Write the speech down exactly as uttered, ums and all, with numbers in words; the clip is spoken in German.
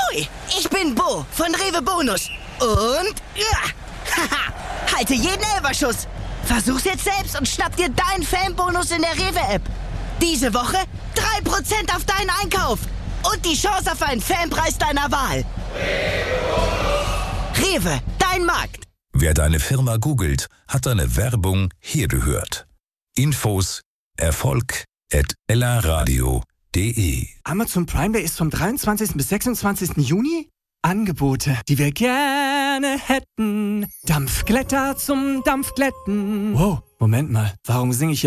Ahoi, ich bin Bo von Rewe Bonus. Und, ja, haha, halte jeden Elferschuss. Versuch's jetzt selbst und schnapp dir deinen Fanbonus in der Rewe-App. Diese Woche drei Prozent auf deinen Einkauf. Und die Chance auf einen Fanpreis deiner Wahl. Rewe, dein Markt. Wer deine Firma googelt, hat deine Werbung hier gehört. Infos Erfolg at ellaradio punkt de. Amazon Prime Day ist vom dreiundzwanzigsten bis sechsundzwanzigsten Juni. Angebote, die wir gerne hätten. Dampfglätter zum Dampfglätten. Wow, Moment mal, warum singe ich hier